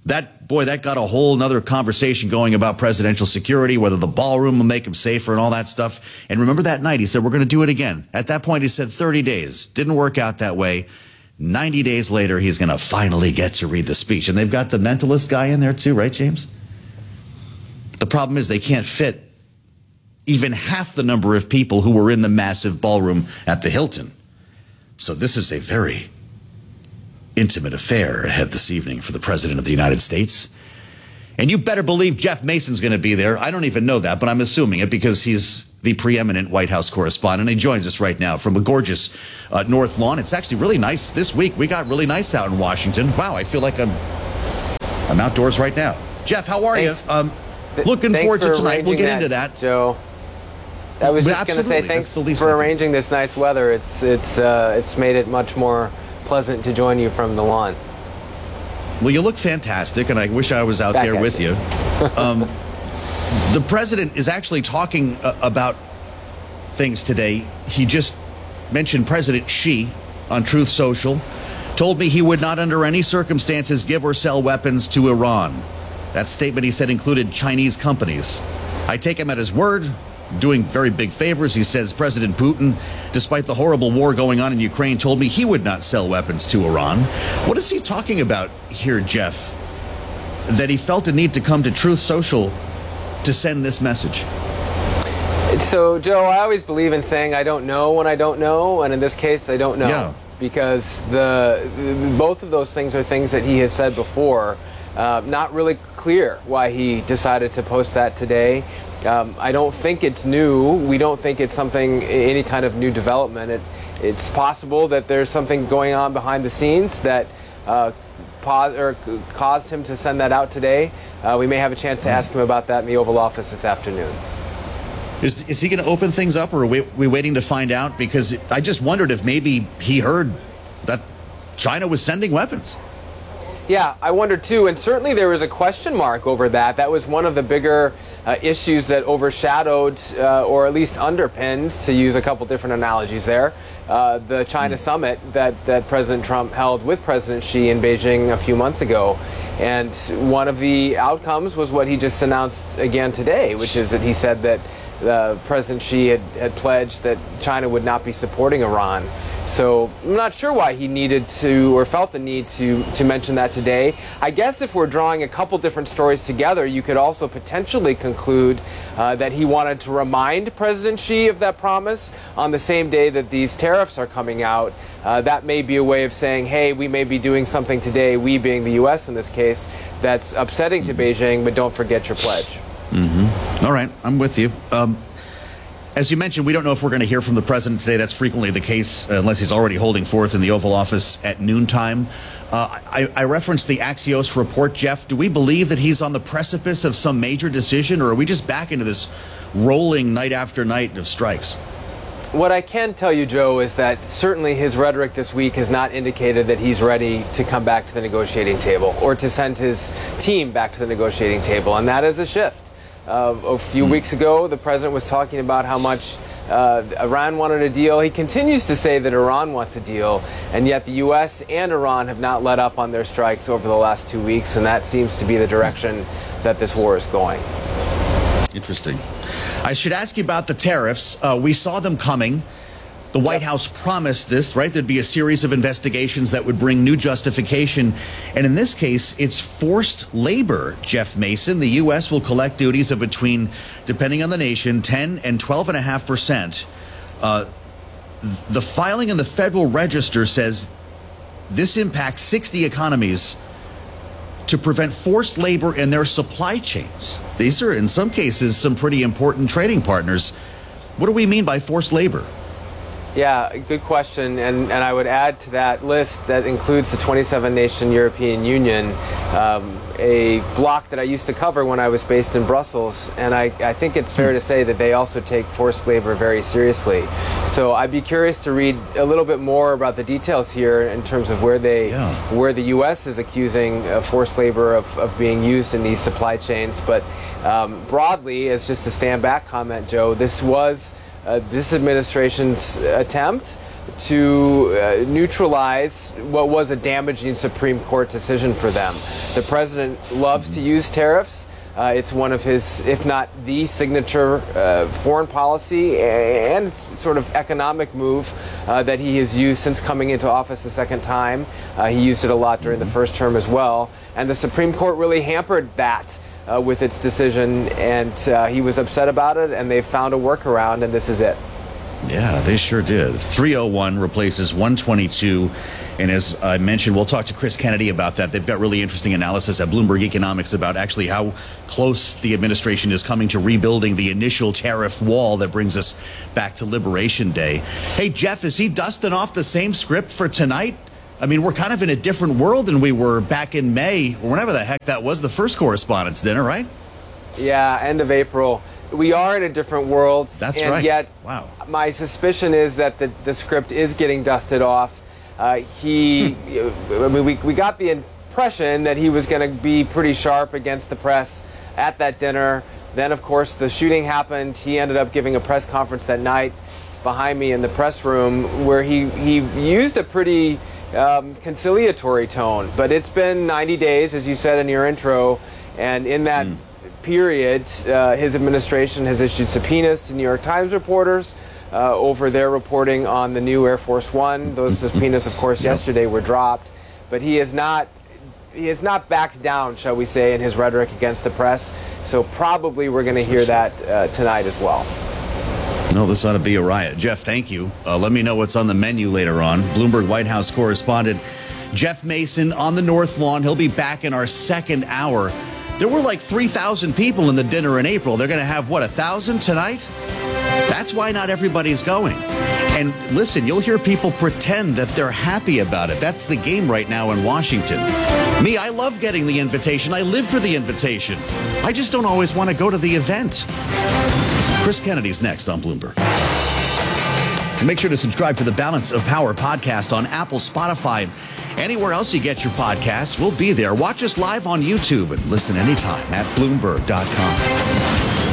Speaker 26: That got a whole nother conversation going about presidential security, whether the ballroom will make him safer and all that stuff. And remember that night, he said, we're going to do it again. At that point, he said 30 days. Didn't work out that way. 90 days later, he's going to finally get to read the speech. And they've got the mentalist guy in there too, right, James? The problem is they can't fit even half the number of people who were in the massive ballroom at the Hilton. So this is a very intimate affair ahead this evening for the President of the United States. And you better believe Jeff Mason's going to be there. I don't even know that, but I'm assuming it because he's the preeminent White House correspondent. He joins us right now from a gorgeous North Lawn. It's actually really nice this week. We got really nice out in Washington. Wow, I feel like I'm outdoors right now. Jeff, how are you? Looking forward to tonight. We'll get into that,
Speaker 2: Joe. I was just going to say thanks for arranging this nice weather. It's made it much more pleasant to join you from the lawn.
Speaker 26: Well, you look fantastic, and I wish I was out there with you. The president is actually talking about things today. He just mentioned President Xi on Truth Social, told me he would not under any circumstances give or sell weapons to Iran. That statement, he said, included Chinese companies. I take him at his word, doing very big favors. He says President Putin, despite the horrible war going on in Ukraine, told me he would not sell weapons to Iran. What is he talking about here, Jeff, that he felt a need to come to Truth Social to send this message?
Speaker 2: So, Joe, I always believe in saying I don't know when I don't know, and in this case, I don't know.
Speaker 26: Yeah.
Speaker 2: Because both of those things are things that he has said before. Not really clear why he decided to post that today. I don't think it's new. We don't think it's any kind of new development. It's possible that there's something going on behind the scenes that caused him to send that out today. We may have a chance to ask him about that in the Oval Office this afternoon.
Speaker 26: Is he going to open things up, or are we waiting to find out? Because I just wondered if maybe he heard that China was sending weapons.
Speaker 2: Yeah, I wonder too, and certainly there was a question mark over that. That was one of the bigger issues that overshadowed, or at least underpinned, to use a couple different analogies there, the China summit that President Trump held with President Xi in Beijing a few months ago. And one of the outcomes was what he just announced again today, which is that he said that President Xi had pledged that China would not be supporting Iran. So I'm not sure why he needed to, or felt the need to mention that today. I guess if we're drawing a couple different stories together, you could also potentially conclude that he wanted to remind President Xi of that promise on the same day that these tariffs are coming out. That may be a way of saying, hey, we may be doing something today, we being the U.S. in this case, that's upsetting to Beijing, but don't forget your pledge.
Speaker 26: Mm-hmm. All right, I'm with you. As you mentioned, we don't know if we're going to hear from the president today. That's frequently the case, unless he's already holding forth in the Oval Office at noontime. I referenced the Axios report, Jeff. Do we believe that he's on the precipice of some major decision, or are we just back into this rolling night after night of strikes?
Speaker 2: What I can tell you, Joe, is that certainly his rhetoric this week has not indicated that he's ready to come back to the negotiating table or to send his team back to the negotiating table, and that is a shift. A few weeks ago, the president was talking about how much Iran wanted a deal. He continues to say that Iran wants a deal, and yet the U.S. and Iran have not let up on their strikes over the last 2 weeks, and that seems to be the direction that this war is going.
Speaker 26: Interesting. I should ask you about the tariffs. We saw them coming. The White House promised this, right? There'd be a series of investigations that would bring new justification. And in this case, it's forced labor, Jeff Mason. The U.S. will collect duties of between, depending on the nation, 10 and 12.5%. The filing in the Federal Register says this impacts 60 economies to prevent forced labor in their supply chains. These are, in some cases, some pretty important trading partners. What do we mean by forced labor?
Speaker 2: Yeah, good question. And I would add to that list that includes the 27-nation European Union, a bloc that I used to cover when I was based in Brussels. And I think it's fair to say that they also take forced labor very seriously. So I'd be curious to read a little bit more about the details here in terms of where the U.S. is accusing forced labor of being used in these supply chains. But broadly, as just a stand back comment, Joe, this was this administration's attempt to neutralize what was a damaging Supreme Court decision for them. The president loves to use tariffs. It's one of his, if not the signature foreign policy and sort of economic move that he has used since coming into office the second time. He used it a lot during the first term as well. And the Supreme Court really hampered that with its decision, and he was upset about it, and they found a workaround, and this is it.
Speaker 26: Yeah, they sure did. 301 replaces 122. And as I mentioned, we'll talk to Chris Kennedy about that. They've got really interesting analysis at Bloomberg Economics about actually how close the administration is coming to rebuilding the initial tariff wall that brings us back to Liberation Day. Hey, Jeff, is he dusting off the same script for tonight? I mean, we're kind of in a different world than we were back in May, or whenever the heck that was, the first Correspondents' Dinner, right?
Speaker 2: Yeah, end of April. We are in a different world.
Speaker 26: That's
Speaker 2: and
Speaker 26: right.
Speaker 2: Yet,
Speaker 26: wow.
Speaker 2: My suspicion is that the script is getting dusted off. We got the impression that he was going to be pretty sharp against the press at that dinner. Then, of course, the shooting happened. He ended up giving a press conference that night behind me in the press room where he used a pretty conciliatory tone. But it's been 90 days, as you said in your intro, and in that period, his administration has issued subpoenas to New York Times reporters over their reporting on the new Air Force One. Those subpoenas, of course, yesterday were dropped. But he has not backed down, shall we say, in his rhetoric against the press. So probably we're going to hear that tonight as well.
Speaker 26: No, this ought to be a riot. Jeff, thank you. Let me know what's on the menu later on. Bloomberg White House correspondent Jeff Mason on the North Lawn. He'll be back in our second hour. There were like 3,000 people in the dinner in April. They're going to have, 1,000 tonight? That's why not everybody's going. And listen, you'll hear people pretend that they're happy about it. That's the game right now in Washington. Me, I love getting the invitation. I live for the invitation. I just don't always want to go to the event. Chris Kennedy's next on Bloomberg. And make sure to subscribe to the Balance of Power podcast on Apple, Spotify, anywhere else you get your podcasts. We'll be there. Watch us live on YouTube and listen anytime at Bloomberg.com.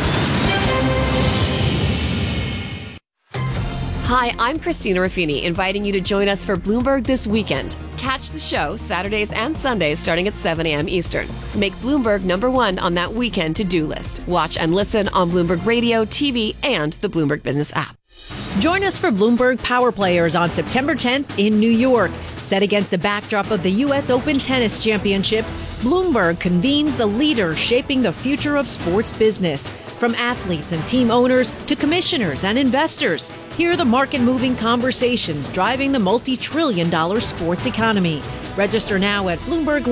Speaker 6: Hi, I'm Christina Ruffini, inviting you to join us for Bloomberg This Weekend. Catch the show Saturdays and Sundays starting at 7 a.m. Eastern. Make Bloomberg #1 on that weekend to-do list. Watch and listen on Bloomberg Radio, TV, and the Bloomberg Business app.
Speaker 20: Join us for Bloomberg Power Players on September 10th in New York. Set against the backdrop of the U.S. Open Tennis Championships, Bloomberg convenes the leaders shaping the future of sports business. From athletes and team owners to commissioners and investors, hear the market-moving conversations driving the multi-trillion-dollar sports economy. Register now at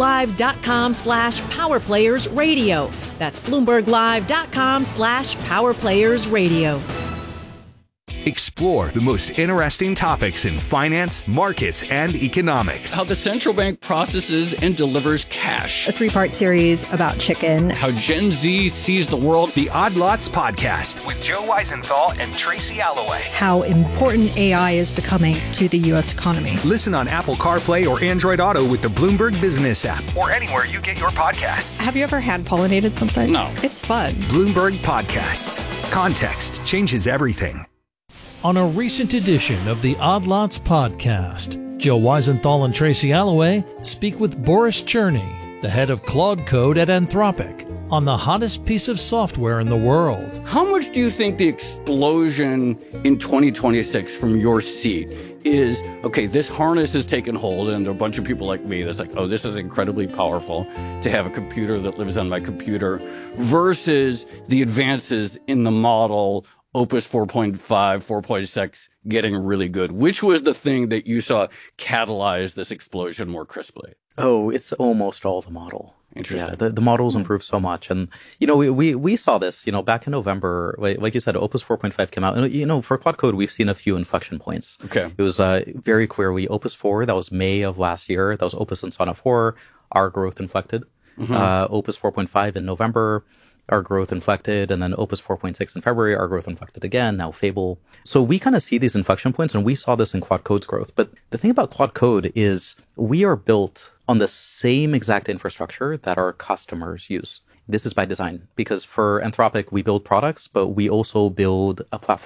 Speaker 20: BloombergLive.com/PowerPlayersRadio. That's BloombergLive.com/PowerPlayersRadio.
Speaker 13: Explore the most interesting topics in finance, markets, and economics.
Speaker 22: How the central bank processes and delivers cash.
Speaker 14: A 3-part series about chicken.
Speaker 22: How Gen Z sees the world.
Speaker 13: The Odd Lots Podcast with Joe Weisenthal and Tracy Alloway.
Speaker 14: How important AI is becoming to the U.S. economy.
Speaker 13: Listen on Apple CarPlay or Android Auto with the Bloomberg Business app or anywhere you get your podcasts.
Speaker 14: Have you ever hand-pollinated something?
Speaker 22: No.
Speaker 14: It's fun.
Speaker 13: Bloomberg Podcasts. Context changes everything.
Speaker 15: On a recent edition of the Odd Lots podcast, Joe Weisenthal and Tracy Alloway speak with Boris Cherny, the head of Claude Code at Anthropic, on the hottest piece of software in the world.
Speaker 22: How much do you think the explosion in 2026 from your seat is, okay, this harness has taken hold, and a bunch of people like me that's like, oh, this is incredibly powerful to have a computer that lives on my computer, versus the advances in the model Opus 4.5, 4.6 getting really good? Which was the thing that you saw catalyze this explosion more crisply?
Speaker 16: Oh, it's almost all the model.
Speaker 22: Interesting.
Speaker 16: Yeah, the model's improved so much. And, we saw this, back in November, like you said, Opus 4.5 came out. And, for Claude Code, we've seen a few inflection points.
Speaker 22: Okay.
Speaker 16: It was very clear. Opus 4, that was May of last year. That was Opus and Sonnet 4. Our growth inflected. Mm-hmm. Opus 4.5 in November. Our growth inflected, and then Opus 4.6 in February, our growth inflected again, now Fable. So we kind of see these inflection points, and we saw this in Claude Code's growth. But the thing about Claude Code is we are built on the same exact infrastructure that our customers use. This is by design, because for Anthropic, we build products, but we also build a platform.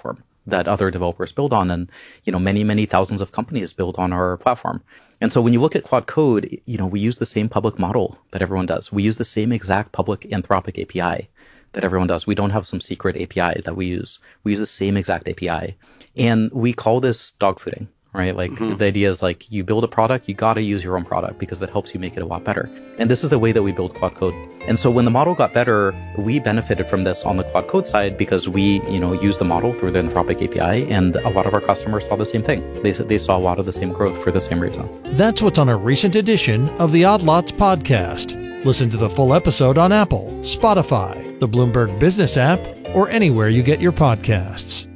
Speaker 16: that other developers build on. And, many, many thousands of companies build on our platform. And so when you look at Claude Code, we use the same public model that everyone does. We use the same exact public Anthropic API that everyone does. We don't have some secret API that we use. We use the same exact API. And we call this dogfooding, right? The idea is you build a product, you got to use your own product because that helps you make it a lot better. And this is the way that we build Claude Code. And so when the model got better, we benefited from this on the Claude Code side because we, used the model through the Anthropic API, and a lot of our customers saw the same thing. They saw a lot of the same growth for the same reason.
Speaker 15: That's what's on a recent edition of the Odd Lots podcast. Listen to the full episode on Apple, Spotify, the Bloomberg Business app, or anywhere you get your podcasts.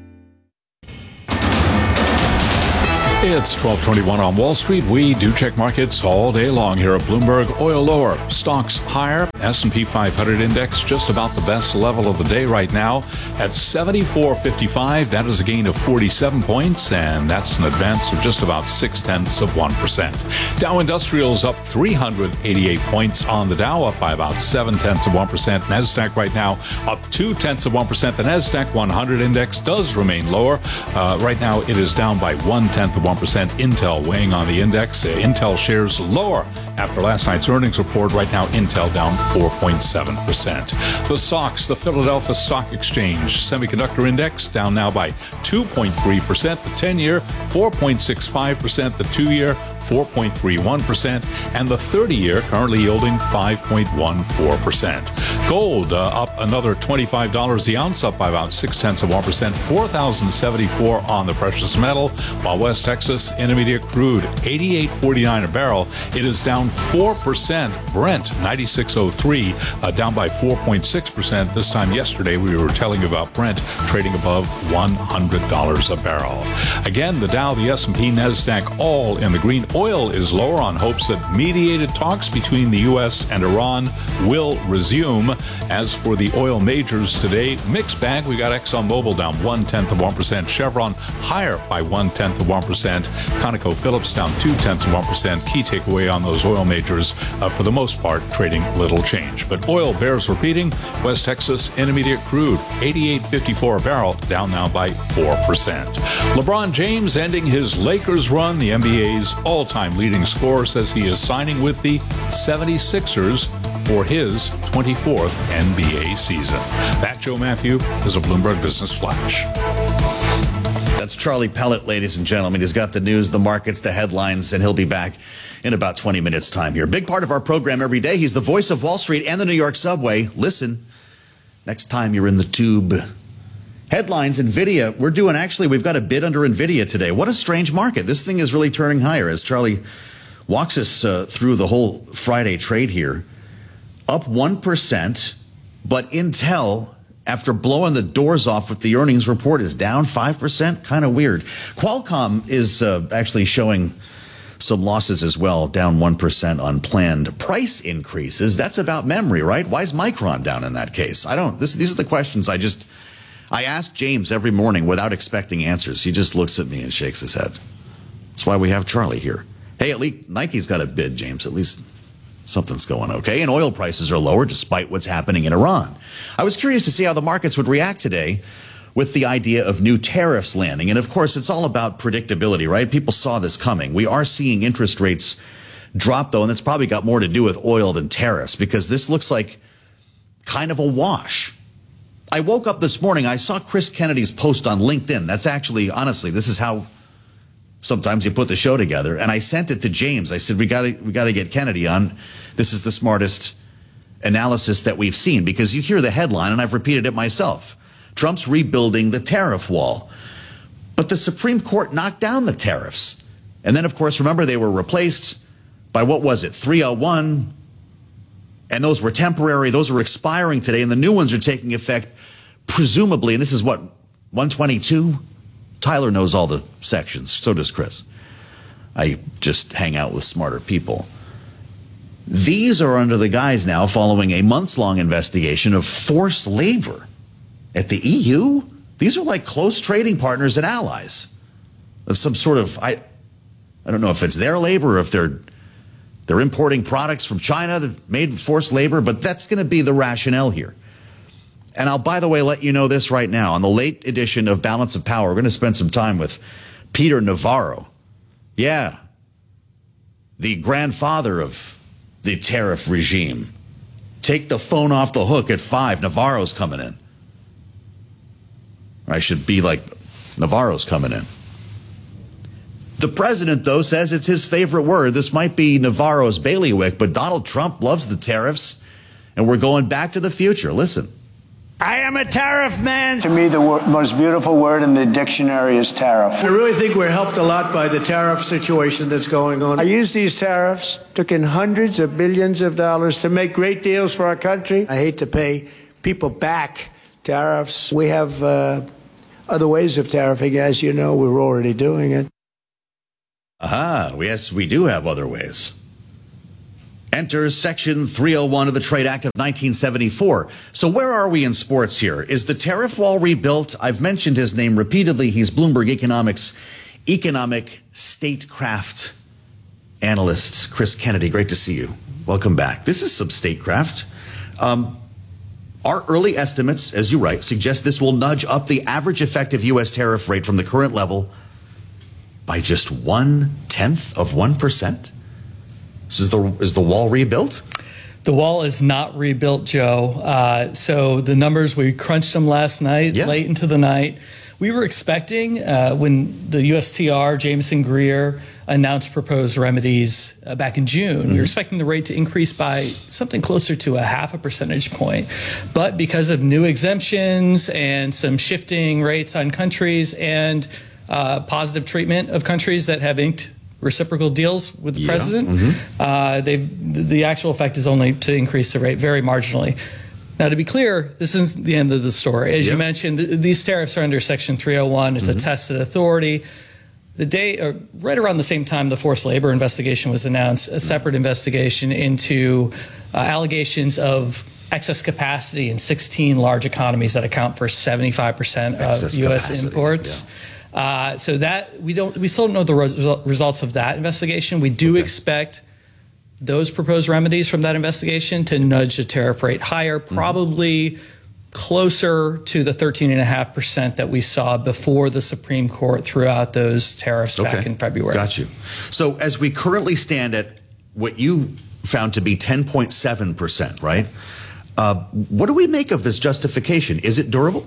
Speaker 27: It's 12:21 on Wall Street. We do check markets all day long here at Bloomberg. Oil lower, stocks higher. S&P 500 index just about the best level of the day right now at 74.55. That is a gain of 47 points, and that's an advance of just about 0.6%. Dow Industrials up 388 points on the Dow, up by about 0.7%. Nasdaq right now up 0.2%. The Nasdaq 100 index does remain lower. Right now it is down by 0.1%. Intel weighing on the index. Intel shares lower after last night's earnings report. Right now, Intel down 4.7%. The SOX, the Philadelphia Stock Exchange Semiconductor Index, down now by 2.3%. The 10-year, 4.65%. The 2-year, 4.31%. And the 30-year currently yielding 5.14%. Gold up another $25 the ounce, up by about 0.6%. 4,074 on the precious metal, while West Texas Intermediate crude, 88.49 a barrel. It is down 4%. Brent, 96.03, down by 4.6%. This time yesterday, we were telling you about Brent trading above $100 a barrel. Again, the Dow, the S&P, Nasdaq, all in the green. Oil is lower on hopes that mediated talks between the U.S. and Iran will resume. As for the oil majors today, mixed bag. We got ExxonMobil down 0.1%. Chevron higher by 0.1%. ConocoPhillips down 0.2%. Key takeaway on those oil majors, for the most part, trading little change. But oil bears repeating. West Texas Intermediate crude, 88.54 a barrel, down now by 4%. LeBron James ending his Lakers run. The NBA's all-time leading scorer says he is signing with the 76ers for his 24th NBA season. That, Joe Matthew, is a Bloomberg Business Flash.
Speaker 26: That's Charlie Pellet, ladies and gentlemen. He's got the news, the markets, the headlines, and he'll be back in about 20 minutes' time here. Big part of our program every day. He's the voice of Wall Street and the New York subway. Listen, next time you're in the tube. Headlines, NVIDIA. We've got a bid under NVIDIA today. What a strange market. This thing is really turning higher as Charlie walks us through the whole Friday trade here. Up 1%, but Intel, after blowing the doors off with the earnings report, is down 5%. Kind of weird. Qualcomm is actually showing some losses as well, down 1% on planned price increases. That's about memory, right? Why is Micron down in that case? These are the questions I ask James every morning without expecting answers. He just looks at me and shakes his head. That's why we have Charlie here. Hey, at least Nike's got a bid, James. At least something's going okay. And oil prices are lower despite what's happening in Iran. I was curious to see how the markets would react today with the idea of new tariffs landing. And of course, it's all about predictability, right? People saw this coming. We are seeing interest rates drop, though, and it's probably got more to do with oil than tariffs, because this looks like kind of a wash. I woke up this morning, I saw Chris Kennedy's post on LinkedIn. That's actually, honestly, this is how sometimes you put the show together. And I sent it to James. I said, we got to get Kennedy on. This is the smartest analysis that we've seen, because you hear the headline, and I've repeated it myself. Trump's rebuilding the tariff wall. But the Supreme Court knocked down the tariffs. And then, of course, remember, they were replaced by, 301. And those were temporary. Those are expiring today. And the new ones are taking effect, presumably, and this is 122? Tyler knows all the sections. So does Chris. I just hang out with smarter people. These are under the guise now following a months-long investigation of forced labor at the EU. These are like close trading partners and allies of some sort of, I don't know if it's their labor or if they're importing products from China that made forced labor, but that's going to be the rationale here. And I'll, by the way, let you know this right now. On the late edition of Balance of Power, we're going to spend some time with Peter Navarro. Yeah, the grandfather of the tariff regime. Take the phone off the hook at 5. Navarro's coming in. I should be like, Navarro's coming in. The president, though, says it's his favorite word. This might be Navarro's bailiwick, but Donald Trump loves the tariffs, and we're going back to the future. Listen.
Speaker 4: I am a tariff man.
Speaker 10: To me, the most beautiful word in the dictionary is tariff.
Speaker 4: I really think we're helped a lot by the tariff situation that's going on.
Speaker 10: I use these tariffs, took in hundreds of billions of dollars to make great deals for our country.
Speaker 4: I hate to pay people back tariffs. We have other ways of tariffing. As you know, we're already doing it.
Speaker 26: Yes, we do have other ways. Enter Section 301 of the Trade Act of 1974. So where are we in sports here? Is the tariff wall rebuilt? I've mentioned his name repeatedly. He's Bloomberg Economics economic statecraft analyst, Chris Kennedy. Great to see you. Welcome back. This is some statecraft. Our early estimates, as you write, suggest this will nudge up the average effective U.S. tariff rate from the current level by just 0.1%. Is the wall rebuilt?
Speaker 17: The wall is not rebuilt, Joe. So the numbers, we crunched them last night, late into the night. We were expecting when the USTR, Jameson Greer, announced proposed remedies back in June, we were expecting the rate to increase by something closer to 0.5 percentage point. But because of new exemptions and some shifting rates on countries and positive treatment of countries that have inked reciprocal deals with the president, the actual effect is only to increase the rate very marginally. Now, to be clear, this isn't the end of the story. As you mentioned, these tariffs are under Section 301. It's a tested authority. The day, right around the same time the forced labor investigation was announced, a separate investigation into allegations of excess capacity in 16 large economies that account for 75% of U.S. imports. So that we still don't know the results of that investigation. We do expect those proposed remedies from that investigation to nudge the tariff rate higher, probably closer to the 13.5% that we saw before the Supreme Court threw out those tariffs back in February.
Speaker 26: Got you. So as we currently stand at what you found to be 10.7%, right? What do we make of this justification? Is it durable?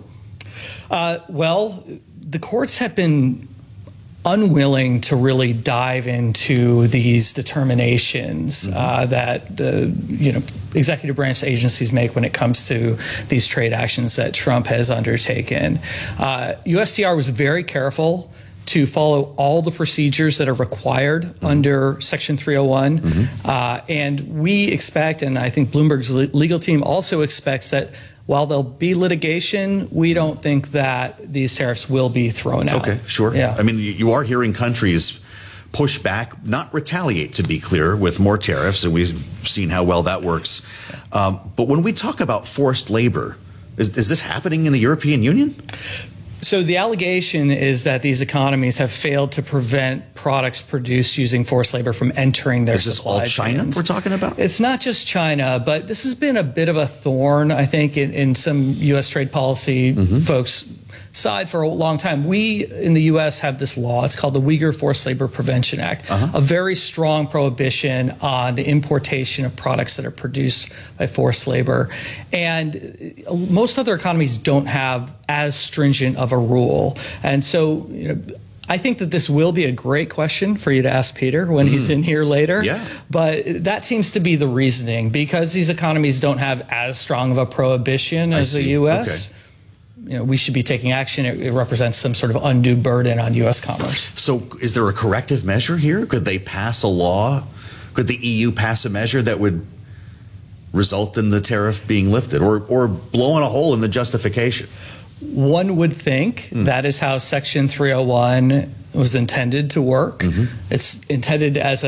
Speaker 17: Well, the courts have been unwilling to really dive into these determinations that executive branch agencies make when it comes to these trade actions that Trump has undertaken. USTR was very careful to follow all the procedures that are required under Section 301. And we expect, and I think Bloomberg's legal team also expects, that while there'll be litigation, we don't think that these tariffs will be thrown out.
Speaker 26: Okay, sure.
Speaker 17: Yeah.
Speaker 26: I mean, you are hearing countries push back, not retaliate, to be clear, with more tariffs, and we've seen how well that works. But when we talk about forced labor, is this happening in the European Union?
Speaker 17: So the allegation is that these economies have failed to prevent products produced using forced labor from entering their supply chains. Is this all China we're talking about? It's not just China, but this has been a bit of a thorn, I think, in some U.S. trade policy folks' side for a long time. We in the U.S. have this law. It's called the Uyghur Forced Labor Prevention Act, a very strong prohibition on the importation of products that are produced by forced labor. And most other economies don't have as stringent of a rule. And so, I think that this will be a great question for you to ask Peter when he's in here later. Yeah. But that seems to be the reasoning, because these economies don't have as strong of a prohibition as the U.S. Okay. We should be taking action. It represents some sort of undue burden on U.S. commerce.
Speaker 26: So is there a corrective measure here? Could they pass a law? Could the EU pass a measure that would result in the tariff being lifted, or blowing a hole in the justification?
Speaker 17: One would think that is how Section 301 was intended to work. It's intended as a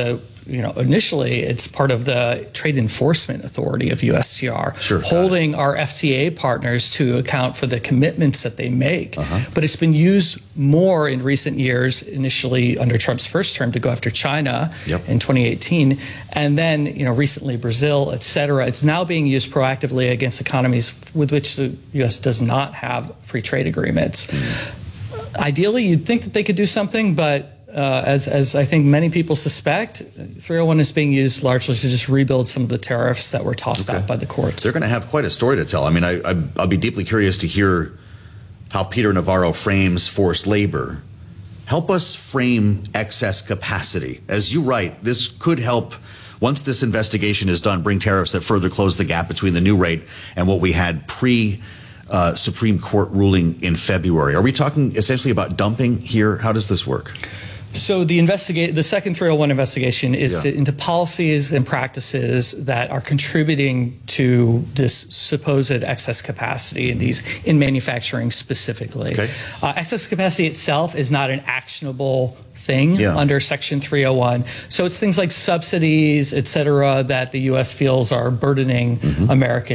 Speaker 17: initially it's part of the Trade Enforcement Authority of USTR, holding our FTA partners to account for the commitments that they make. But it's been used more in recent years, initially under Trump's first term to go after China in 2018, and then recently Brazil, et cetera. It's now being used proactively against economies with which the U.S. does not have free trade agreements. Ideally, you'd think that they could do something, but as I think many people suspect, 301 is being used largely to just rebuild some of the tariffs that were tossed out by the courts.
Speaker 26: They're going to have quite a story to tell. I mean, I'll be deeply curious to hear how Peter Navarro frames forced labor. Help us frame excess capacity. As you write, this could help, once this investigation is done, bring tariffs that further close the gap between the new rate and what we had Supreme Court ruling in February. Are we talking essentially about dumping here? How does this work?
Speaker 17: So the second 301 investigation is into policies and practices that are contributing to this supposed excess capacity in manufacturing specifically. Excess capacity itself is not an actionable thing under Section 301. So it's things like subsidies, et cetera, that the U.S. feels are burdening Americans.